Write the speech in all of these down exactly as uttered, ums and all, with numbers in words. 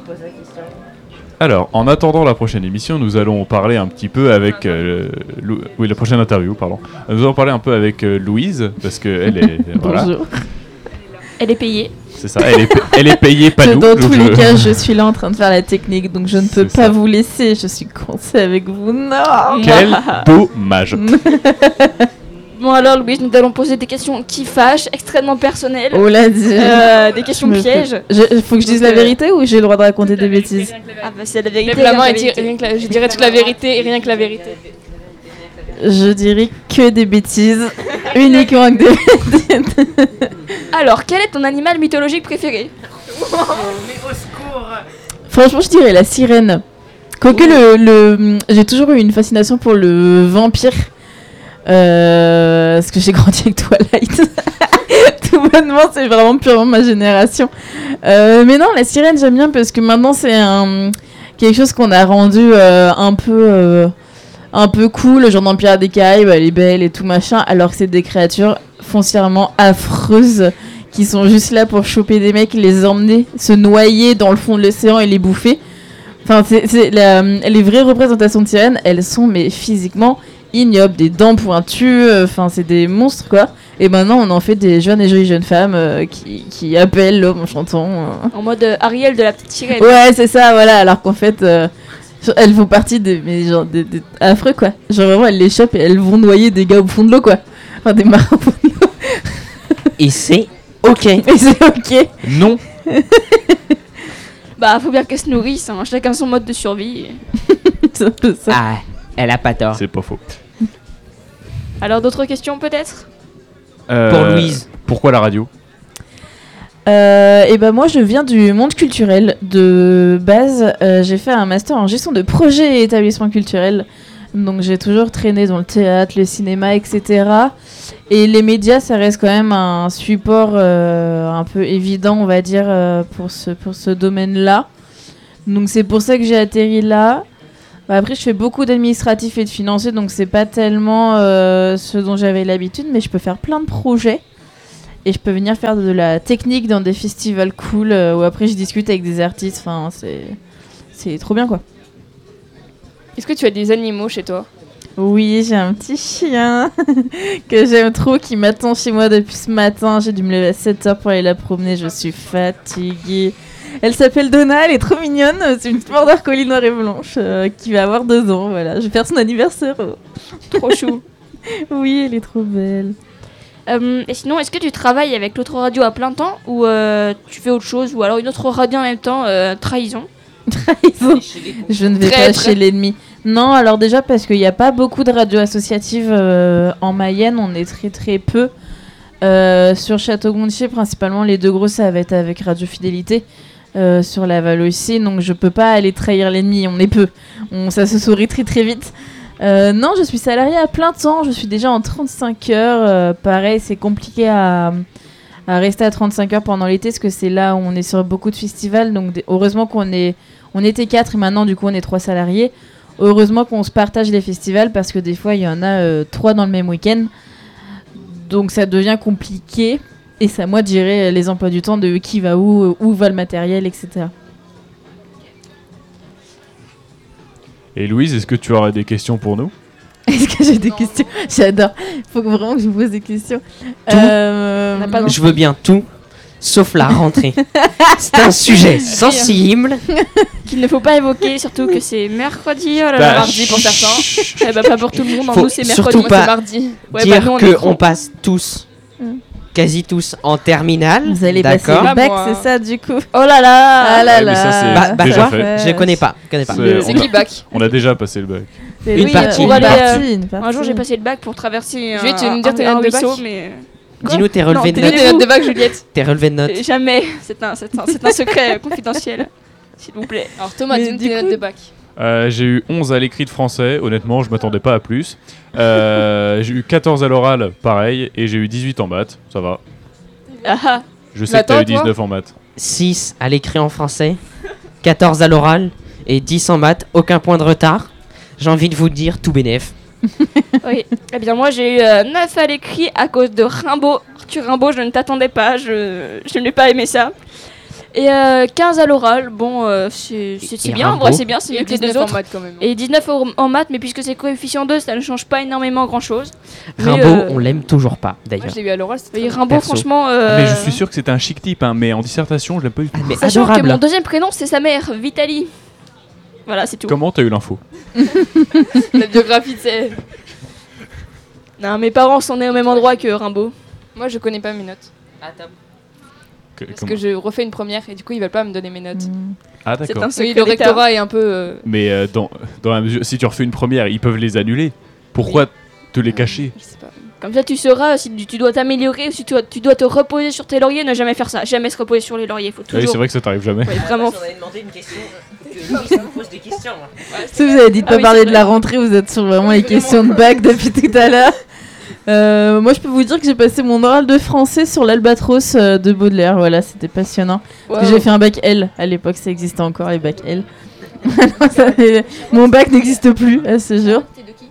pose la question. Alors, en attendant la prochaine émission, nous allons parler un petit peu avec... Euh, Lou... Oui, la prochaine interview, pardon. Nous allons parler un peu avec euh, Louise, parce qu'elle est... voilà. Bonjour. Elle est payée. C'est ça, elle est, elle est payée, pas nous. Dans tous je... les cas, je suis là en train de faire la technique, donc je ne peux C'est pas ça. vous laisser. Je suis coincée avec vous. Non. Quel dommage. Bon alors Louise, nous allons poser des questions qui fâchent, extrêmement personnelles. Oh là dit. Euh, des questions Je me pièges. Je, faut que je dise la vérité ou j'ai le droit de raconter des bêtises? Ah bah c'est la vérité. Lève la main rien et que dis la vérité. rien que la- je dirais toute la vérité et rien que la vérité. Je dirais que des bêtises. Uniquement que des bêtises. Alors, quel est ton animal mythologique préféré? Franchement, je dirais la sirène. Quoique le, le, j'ai toujours eu une fascination pour le vampire. Euh, parce que j'ai grandi avec Twilight. Tout bonnement, c'est vraiment purement ma génération. Euh, mais non, la sirène, j'aime bien parce que maintenant, c'est un, quelque chose qu'on a rendu euh, un peu... Euh, un peu cool, genre dans Pirates des Caraïbes, elle est belle et tout machin, alors que c'est des créatures foncièrement affreuses qui sont juste là pour choper des mecs, les emmener, se noyer dans le fond de l'océan et les bouffer. Enfin, c'est, c'est la, les vraies représentations de sirènes, elles sont mais physiquement ignobles, des dents pointues, enfin c'est des monstres quoi. Et maintenant on en fait des jeunes et jolies jeunes femmes euh, qui, qui appellent l'homme en chantant. euh. En mode euh, Ariel de la petite sirène. Ouais, c'est ça, voilà, alors qu'en fait... Euh, elles font partie des, mais genre, des, des affreux quoi. Genre vraiment elles les chopent et elles vont noyer des gars au fond de l'eau quoi. Enfin des marins au fond de l'eau. Et c'est ok. Et c'est ok. Non. Bah faut bien qu'elle se nourrisse, hein. Chacun son mode de survie. C'est un peu ça. Ah, elle a pas tort. C'est pas faux. Alors d'autres questions peut-être? Euh, Pour Louise. Pourquoi la radio? Euh, et ben moi je viens du monde culturel de base. Euh, j'ai fait un master en gestion de projet et établissement culturel. Donc j'ai toujours traîné dans le théâtre, le cinéma, et cetera. Et les médias, ça reste quand même un support euh, un peu évident, on va dire, euh, pour ce, pour ce domaine-là. Donc c'est pour ça que j'ai atterri là. Bah, après, je fais beaucoup d'administratif et de financier, donc c'est pas tellement euh, ce dont j'avais l'habitude, mais je peux faire plein de projets. Et je peux venir faire de la technique dans des festivals cool euh, où après je discute avec des artistes. Enfin, c'est, c'est trop bien quoi. Est-ce que tu as des animaux chez toi? Oui, j'ai un petit chien que j'aime trop qui m'attend chez moi depuis ce matin. J'ai dû me lever à sept heures pour aller la promener. Je suis fatiguée. Elle s'appelle Donna, elle est trop mignonne. C'est une border collie noire et blanche euh, qui va avoir deux ans. Voilà, je vais faire son anniversaire. Trop chou. Oui, elle est trop belle. Euh, et sinon, est-ce que tu travailles avec l'autre radio à plein temps ou euh, tu fais autre chose ou alors une autre radio en même temps? euh, Trahison. Trahison. Je ne vais Très, pas très. chez l'ennemi. Non, alors déjà parce qu'il n'y a pas beaucoup de radios associatives euh, en Mayenne, on est très très peu. Euh, sur Château-Gontier, principalement, les deux gros, ça va être avec Radio Fidélité. Euh, sur Laval aussi, donc je peux pas aller trahir l'ennemi, on est peu. On, ça se sourit très très vite. Euh, non, je suis salariée à plein temps, je suis déjà en trente-cinq heures. Euh, pareil, c'est compliqué à, à rester à trente-cinq heures pendant l'été, parce que c'est là où on est sur beaucoup de festivals. Donc d- heureusement qu'on est, on était quatre et maintenant du coup on est trois salariés. Heureusement qu'on se partage les festivals, parce que des fois il y en a euh, trois dans le même week-end. Donc ça devient compliqué. Et c'est à moi de gérer les emplois du temps de qui va où, où va le matériel, et cetera. Et Louise, est-ce que tu aurais des questions pour nous? Est-ce que j'ai des questions? J'adore. Il faut que vraiment que je vous pose des questions. Tout. Euh, On n'a pas Je veux bien tout, sauf la rentrée. C'est un sujet sensible. Qu'il ne faut pas évoquer, surtout que c'est mercredi, oh là là, Bah, mardi pour certains. Eh bah pas pour tout le monde, en Faut nous c'est mercredi, surtout moi pas c'est mardi. Ouais, Dire bah nous on est qu'on trop. passe tous, Mm. quasi tous, en terminale. Vous allez passer D'accord. le bac, Moi. c'est ça du coup? Oh là là. Ah là Ouais, mais là. ça, c'est Bah, bah, déjà quoi fait. Je connais pas, je connais pas. C'est- C'est on a- qui bac? On a déjà passé le bac. Mais Une oui, partie. euh, Pour Une aller, partie, une partie. Un jour j'ai passé le bac pour traverser Juliette, tu veux un, nous dire un, tes un notes de bac? ruisseau, mais... Quoi Dis-nous tes Non, relevés de t'es- Tes notes. notes de bac, Juliette. Tes relevés de notes. Euh, Jamais, c'est un, c'est un, c'est un secret confidentiel, s'il vous plaît. Alors Thomas, Mais dis-nous du tes coup- notes de bac. Euh, j'ai eu onze à l'écrit de français, honnêtement, je m'attendais pas à plus. Euh, j'ai eu quatorze à l'oral, pareil, et j'ai eu dix-huit en maths, ça va. Ah ah. Je sais que Attends, t'as eu toi dix-neuf en maths. six à l'écrit en français, quatorze à l'oral et dix en maths. Aucun point de retard. J'ai envie de vous dire tout bénef. Oui, eh bien moi j'ai eu euh, neuf à l'écrit à cause de Rimbaud. Arthur Rimbaud, je ne t'attendais pas, je, je n'ai pas aimé ça. Et euh, quinze à l'oral, bon, euh, c'est c'est- c'est Et bien, en Rimbaud vrai, c'est bien, c'est mieux Et que les deux dix-neuf en autres. maths quand même. Et dix-neuf en, en maths, mais puisque c'est coefficient deux, ça ne change pas énormément grand chose. Rimbaud, euh, on l'aime toujours pas, Moi, d'ailleurs. je l'ai eu à l'oral, c'était Oui, très Rimbaud, Perso. franchement. Ah, euh, mais je suis sûr que c'était un chic type, hein, mais en dissertation, je l'ai pas eu. Ah, mais Sachant que adorable. mon deuxième prénom, c'est sa mère, Vitali. Voilà, c'est tout. Comment t'as eu l'info? bien. La biographie, c'est. Non, mes parents sont nés au même endroit que Rimbaud. Moi, je connais pas mes notes. Que- Parce comment- que je refais une première et du coup, ils veulent pas me donner mes notes. Mm. Ah C'est d'accord. un Oui, secret le d'État. rectorat est un peu. euh, Mais euh, dans, dans la mesure, si tu refais une première, ils peuvent les annuler. Pourquoi te les cacher? Je sais pas. Comme ça, tu sauras si tu tu dois t'améliorer ou si tu dois, tu dois te reposer sur tes lauriers. Ne jamais faire ça. Jamais se reposer sur les lauriers. Faut Oui, toujours. c'est vrai que ça t'arrive jamais. Ouais, vraiment. On avait demandé une question. Que Louis me pose des questions. Si vous avez dit de Ah pas oui, parler c'est de vrai. la rentrée, vous êtes sur vraiment les questions de bac depuis tout à l'heure. Euh, moi, je peux vous dire que j'ai passé mon oral de français sur l'Albatros euh, de Baudelaire. Voilà, c'était passionnant. Parce que Wow. j'ai fait un bac L. À l'époque, ça existait encore, les bacs L. Ça fait- Mon bac n'existe plus à ce jour. T'es de qui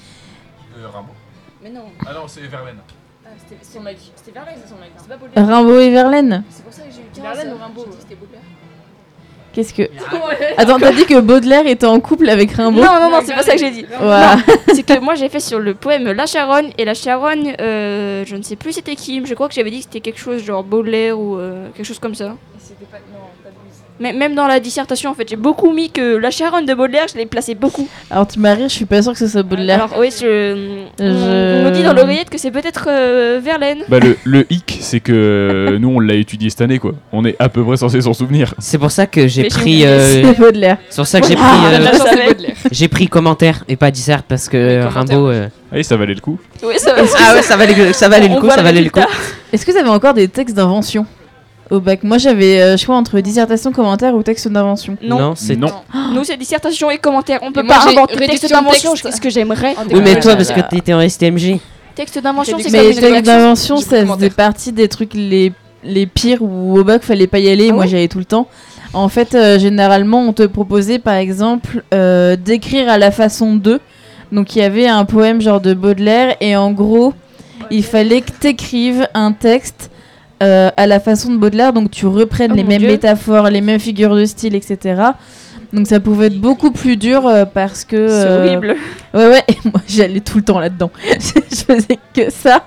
Mais non. Ah non, c'est Verlaine. C'était son mec. C'était Verlaine, c'est son mec. C'est pas Baudelaire. Rimbaud et Verlaine. C'est pour ça que j'ai eu Verlaine ou Rimbaud C'était Baudelaire. Qu'est-ce que. Attends, t'as dit que Baudelaire était en couple avec Rimbaud? Non, non, non, c'est pas ça que j'ai dit. Ouah. C'est que moi j'ai fait sur le poème La Charogne et La Charogne, euh, je ne sais plus c'était qui, mais je crois que j'avais dit que c'était quelque chose genre Baudelaire ou euh, quelque chose comme ça. C'était pas. Non, t'abuses. Mais même dans la dissertation en fait, j'ai beaucoup mis que La Charogne de Baudelaire, je l'ai placé beaucoup. Alors, tu m'as rire, je suis pas sûre que ce soit Baudelaire. Alors oui, je... on, Je- on me dit dans l'oreillette que c'est peut-être euh, Verlaine. Bah le, le hic, c'est que euh, nous on l'a étudié cette année quoi. On est à peu près censé s'en souvenir. C'est pour ça que j'ai Mais j'ai pris. oublié, euh, C'est Baudelaire. C'est pour ça que j'ai pris. Ah, euh, la La chance, savais. c'est Baudelaire. J'ai pris commentaire et pas dissert parce que Oui, commentaire. Rimbaud. euh, Ah oui, ça valait le coup. Oui, ça va. Ah ouais, ça valait, le- ça valait le On coup, voit ça le valait le coup. résultat. Est-ce que vous avez encore des textes d'invention au bac? Moi, j'avais euh, choix entre dissertation, commentaire ou texte d'invention. Non. c'est. Non. Nous c'est dissertation et commentaire, on peut Et moi, pas j'ai inventer texte réduction de d'invention, texte. c'est ce que j'aimerais. Oh, Oui, mais Ouais, toi, ça parce que va. t'étais en S T M G. Texte d'invention, c'est J'ai ça. Mais une texte rédaction, d'invention, j'ai ça pas de faisait commentaire. partie des trucs les, les pires où au bac, fallait pas y aller. Ah Moi, ouais j'y allais tout le temps. En fait, euh, généralement, on te proposait, par exemple, euh, d'écrire à la façon d'eux. Donc, il y avait un poème genre de Baudelaire et en gros, il fallait que t'écrives un texte euh, à la façon de Baudelaire. Donc, tu reprennes Oh les mon mêmes Dieu. métaphores, les mêmes figures de style, et cetera. Donc, ça pouvait être beaucoup plus dur euh, parce que... C'est euh, horrible. Ouais, ouais, et moi j'allais tout le temps là-dedans. Je faisais que ça.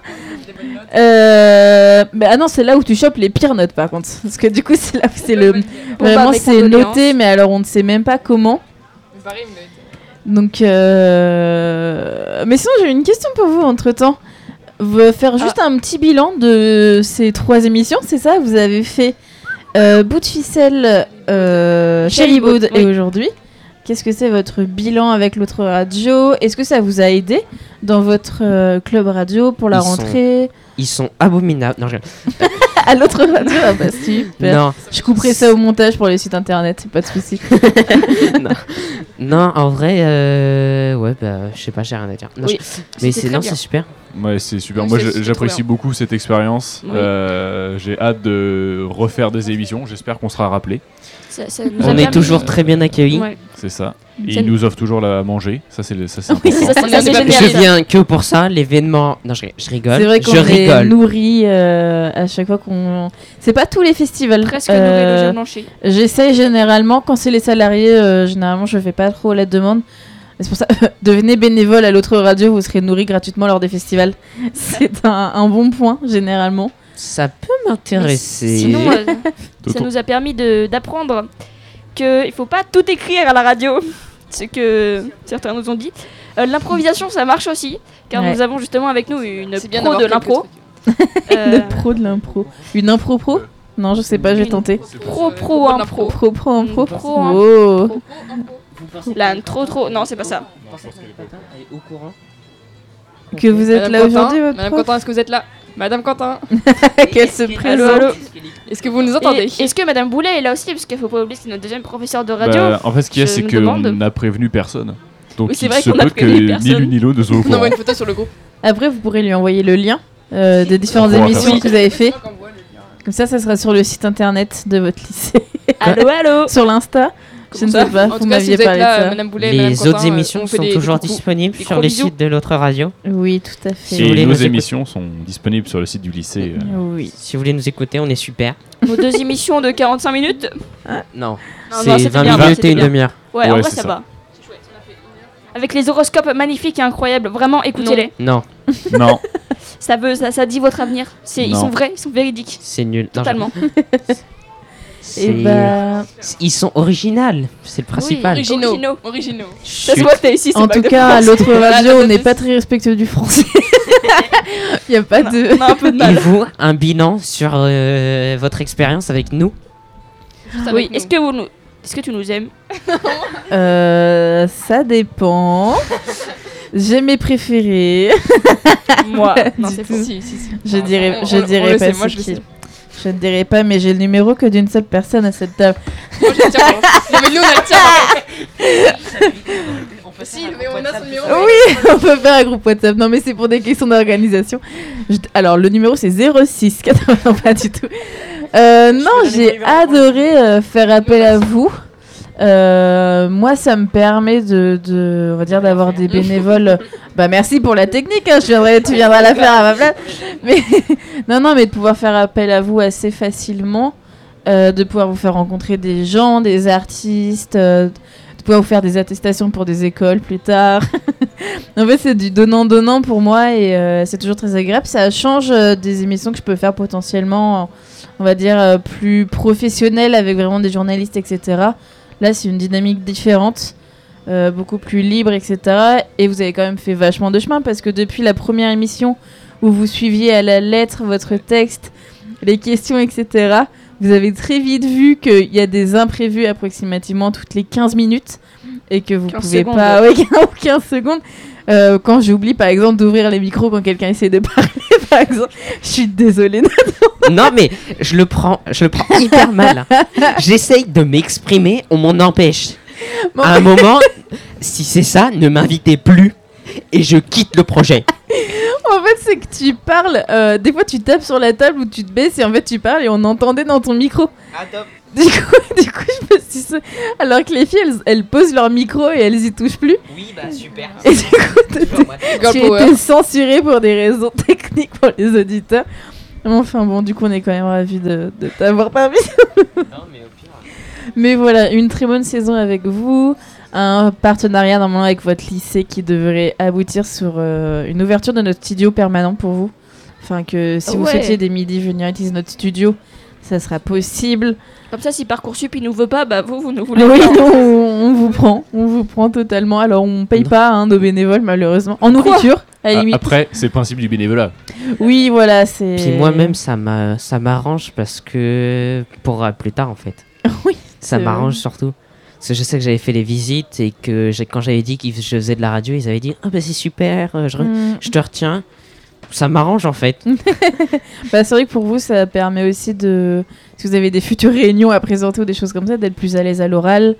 Euh... Mais ah non, c'est là où tu chopes les pires notes par contre. Parce que du coup, c'est là où c'est le. Bon, Vraiment, bah, mes c'est condoléances. noté, mais alors on ne sait même pas comment. Mais pareil, il me l'a dit. Donc. Euh... Mais sinon, j'ai une question pour vous entre temps. Vous faire juste un petit bilan de ces trois émissions, c'est ça? Vous avez fait euh, Bout de ficelle, euh, Shellywood, Shellywood et oui. aujourd'hui. Qu'est-ce que c'est votre bilan avec l'autre radio? Est-ce que ça vous a aidé dans votre euh, club radio pour la Ils sont- rentrée? Ils sont abominables. Non, je... À l'autre radio? Ah bah super. non, Je couperai ça au montage pour les sites internet, pas de souci. non, en vrai, euh... ouais, bah, je sais pas, j'ai rien à dire. Non, Oui, je- Mais c'était c'est très non, bien. c'est super. Ouais, c'est super. Oui, Moi, c'est- je- c'était j'apprécie trop beaucoup cette expérience. Oui. Euh, J'ai hâte de refaire des émissions. J'espère qu'on sera rappelé. Ça- ça nous a On est permis- toujours très bien accueillis. Ouais. C'est ça. Et Ça ils nous- nous offrent toujours la à manger. Ça, c'est le- ça, c'est Oui, important. Ça, c'est- On ça, est c'est pas génial. Je ça. viens que pour ça, l'événement. Non, je, je rigole. C'est vrai qu'on je est rigole. nourri euh, à chaque fois qu'on. C'est pas tous les festivals. Presque Euh, nourri le jeune Blancher. J'essaye généralement, quand c'est les salariés, euh, généralement je fais pas trop la demande. C'est pour ça, devenez bénévole à l'autre radio, vous serez nourri gratuitement lors des festivals. C'est un, un bon point, généralement. Ça peut m'intéresser. Sinon, euh, ça Tonton. nous a permis de- d'apprendre qu'il faut pas tout écrire à la radio, ce que certains nous ont dit. Euh, L'improvisation, ça marche aussi, car Ouais. nous avons justement avec nous une C'est bien pro d'avoir de quelques l'impro. trucs. Euh, Le pro de l'impro. Une impro pro? Non, je sais pas, je vais Une- tenter. pro, pro, Pro de impro. Pro pro impro. Pro, hein. Oh. Là, trop, trop. Non, c'est pas ça. au courant. Que vous êtes Madame là Quentin, aujourd'hui, votre Madame prof? Quentin, est-ce que vous êtes là? Madame Quentin, Qu'elle se Allô, présente. allô. est-ce que vous nous entendez? Et Est-ce que Madame Boulet est là aussi? Parce qu'il faut pas oublier que c'est notre deuxième professeur de radio. Bah, en fait, ce qu'il y a, Je c'est me qu'on demande. n'a prévenu personne. Donc, Oui, c'est il vrai se qu'on a peut que prévenu ni personne. l'une ni l'autre ne soient au On courant. envoie une photo sur le groupe. Après, vous pourrez lui envoyer le lien euh, des différentes On pourra émissions faire que vous avez fait. Comme ça, ça sera sur le site internet de votre lycée. Allô, allô. Sur l'Insta. Je ne sais pas, En vous tout cas, si m'aviez vous êtes parlé de là, ça. euh, Madame Boulet, Madame Les Quentin, autres euh, émissions on fait sont des- toujours des coucous. disponibles des sur gros le bisous. site de l'autre radio. Oui, tout à fait. Si vous Et voulez nos nous écouter. émissions sont disponibles sur le site du lycée. euh. Oui. Si vous voulez nous écouter, on est super. Nos deux émissions de quarante-cinq minutes. Non, Non, c'est non, c'était vingt bien, minutes c'était et une bien. demi-heure. Ouais, en Ouais, vrai, c'est ça ça. va. Avec les horoscopes magnifiques et incroyables, vraiment, écoutez-les. Non, Non, Ça veut, ça, ça dit votre avenir. C'est, ils Non. sont vrais, ils sont véridiques. c'est nul. Non, Totalement. c'est- Et bah, Ils sont originaux, c'est le principal. Originaux. Originaux. Originaux. Ça se Chut. voit que t'es ici, c'est en pas tout de cas, à France. l'autre radio, Voilà, on n'est de- pas très respectueux du français. Il n'y a pas de. On a un peu de Et mal. vous, un bilan sur euh, votre expérience avec nous? Juste Oui, avec nous. est-ce que, vous nous... est-ce que tu nous aimes? Euh, ça dépend. J'ai mes préférés. Moi. Non, Du c'est tout. faux. Si, si, si. Je dirais, on- je on- on dirais le pas sait, moi, c'est je le qui. sais. Je ne dirais pas, mais j'ai le numéro que d'une seule personne à cette table. Moi, je le tiens. Non, mais nous, on a le tien. Si, mais on a son numéro. Oui, on peut faire un groupe WhatsApp. Non, mais c'est pour des questions d'organisation. Je- Alors, le numéro, c'est zéro six quatre-vingts. Non, pas du tout. Euh, non, j'ai adoré euh, faire appel à vous. Euh, moi, ça me permet de, de on va dire, d'avoir des bénévoles. Bah, merci pour la technique. Hein, je viendrai, tu viendras la faire à ma place. Mais non, non, mais de pouvoir faire appel à vous assez facilement, euh, de pouvoir vous faire rencontrer des gens, des artistes. Euh, de pouvoir vous faire des attestations pour des écoles plus tard. En fait, c'est du donnant-donnant pour moi et euh, c'est toujours très agréable. Ça change euh, des émissions que je peux faire potentiellement, on va dire, euh, plus professionnelles avec vraiment des journalistes, et cetera. Là, c'est une dynamique différente, euh, beaucoup plus libre, et cetera. Et vous avez quand même fait vachement de chemin parce que depuis la première émission où vous suiviez à la lettre votre texte, les questions, et cetera, vous avez très vite vu qu'il y a des imprévus approximativement toutes les quinze minutes et que vous quinze pouvez secondes. pas... Ouais, quinze secondes. Euh, quand j'oublie par exemple d'ouvrir les micros quand quelqu'un essaie de parler, par exemple, je suis désolée. Non, mais je le prends, je le prends hyper mal. J'essaye de m'exprimer, on m'en empêche. Bon. À un moment, si c'est ça, ne m'invitez plus et je quitte le projet. En fait, c'est que tu parles, euh, des fois tu tapes sur la table ou tu te baisses et en fait tu parles et on entendait dans ton micro. Du coup, du coup je me suis dit, alors que les filles, elles, elles posent leur micro et elles y touchent plus. Oui, bah super. Et du coup, t'étais- Girl tu power. étais censuré pour des raisons techniques pour les auditeurs. Enfin bon, du coup, on est quand même ravis de, de t'avoir parmi. Mais voilà, une très bonne saison avec vous. Un partenariat normalement avec votre lycée qui devrait aboutir sur euh, une ouverture de notre studio permanent pour vous. Enfin, que si vous Ouais. souhaitiez des midis venir utiliser notre studio, ça sera possible. Comme ça, si Parcoursup il nous veut pas, bah vous, vous nous voulez Oui, pas. nous, on, on vous prend. On vous prend totalement. Alors, on paye Non. pas hein, nos bénévoles, malheureusement. En nourriture, à la A- limite. Après, c'est le principe du bénévolat. Oui, voilà, c'est... Puis moi-même, ça m'a, ça m'arrange parce que pour euh, plus tard en fait. Oui, Ça c'est m'arrange vrai. surtout. Parce que je sais que j'avais fait les visites et que j'ai- quand j'avais dit que je faisais de la radio, ils avaient dit ah bah c'est super, euh, je, re- Mm. je te retiens. Ça m'arrange en fait. Bah, c'est vrai que pour vous, ça permet aussi de... Si vous avez des futures réunions à présenter ou des choses comme ça, d'être plus à l'aise à l'oral,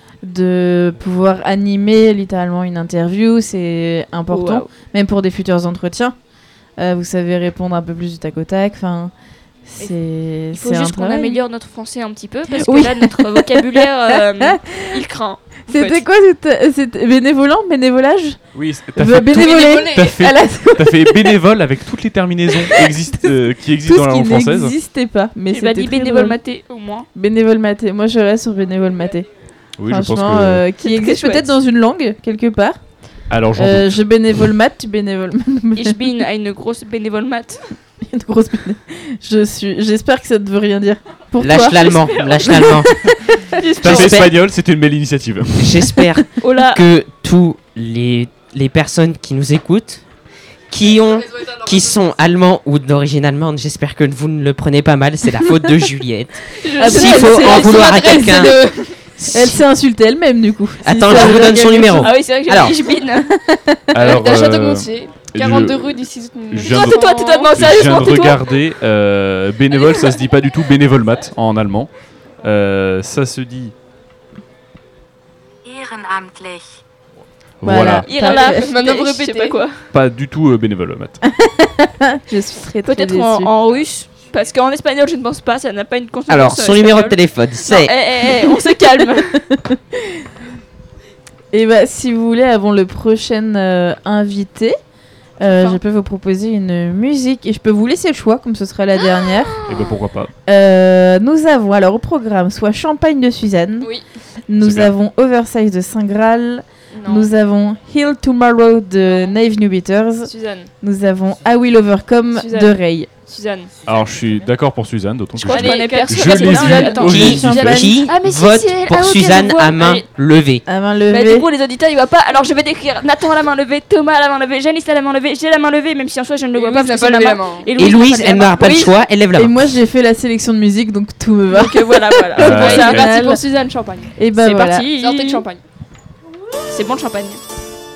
de pouvoir animer littéralement une interview, c'est important. Waouh. Même pour des futurs entretiens. Euh, vous savez répondre un peu plus du tac au tac. Enfin, c'est... Il faut c'est un juste qu'on travail. améliore notre français un petit peu parce Oui. que là, notre vocabulaire, euh, il craint. en C'était fait. quoi cette, cette bénévolant, bénévolage Oui, c- t'as Bah, fait, bénévoler. t'as fait- À la- t'as fait bénévole avec toutes les terminaisons exist- euh, qui existent Tout dans la ce langue qui française. n'existait pas. Mais Il m'a c'était dit très bénévole drôle. maté au moins. Bénévole maté. Moi, je reste sur bénévole maté. Oui, je pense Franchement, que. euh, qui C'est très existe chouette. peut-être dans une langue, quelque part. Alors, j'en Euh, je bénévole mat, tu bénévole Ich bin eine grosse bénévole mat. Une grosse béné- Je suis. J'espère que ça ne veut rien dire. Pour Lâche toi. l'allemand, lâche l'allemand. doute. T'as fait J'espère- espagnol, c'était une belle initiative. J'espère Oh là. que tous les, les personnes qui nous écoutent, qui ont, qui sont allemands ou d'origine allemande, j'espère que vous ne le prenez pas mal. C'est la faute de Juliette. Ah, S'il elle faut s'est- en elle vouloir à s'est- elle quelqu'un. s'est- Elle s'est insultée elle-même, du coup. Si Attends, ça je vous veut donne dire son quelque numéro. chose. Ah oui, c'est vrai que j'ai Alors. dit Ich bin. Alors, D'un château euh, Gontier, quarante-deux je- rue du six. je viens Non, de- tais-toi, tais-toi, non, Je viens sérieusement, de tais-toi. regarder. euh, bénévole, ça se dit pas du tout bénévole mat en allemand. Euh, ça se dit. Ehrenamtlich. Voilà, Irla, Parfait. Maintenant, vous je sais répétez. pas quoi. pas du tout euh, bénévole mat. Je suis très très Peut-être déçue. en, en russe. Parce qu'en espagnol, je ne pense pas, ça n'a pas une consonance. Alors, son euh, numéro de espagnole. téléphone, Non, c'est... eh, eh, eh, on se calme. Et bah, si vous voulez, avant le prochain euh, invité, euh, Enfin. je peux vous proposer une musique et je peux vous laisser le choix, comme ce sera la dernière. Et ben pourquoi pas. Euh, nous avons alors au programme soit Champagne de Suzanne, Oui. nous C'est bien. avons Oversize de Saint Graal, Non. nous avons Heal Tomorrow de Naive New Beaters, Suzanne, nous avons I Will Overcome Suzanne. de Ray. Suzanne. Alors je suis d'accord pour Suzanne, d'autant que Je crois je que je connais personne. Je parce que l'ai non, vu attends, au je- Qui, Suzanne. qui Ah, mais si, vote c'est elle. pour Ah, ok, Suzanne je vois. à main Allez. levée? À main Bah, levée. du coup, les auditeurs, ils voient pas. Alors, je vais décrire Nathan à la main levée, Thomas à la main levée, Janice à la main levée, j'ai la main levée, même si en soi, je ne le vois pas. Louise n'a parce pas que levé c'est la ma main. Et Et Louise, Louise, n'a pas elle levé la n'aura main. pas le Oui. choix, elle lève la Et main. moi j'ai fait la sélection de musique donc tout me va. Donc euh, voilà, voilà. Euh, Bon, c'est ouais. parti pour Suzanne Champagne. Et bah C'est voilà. parti. Sortez de champagne. C'est bon le champagne.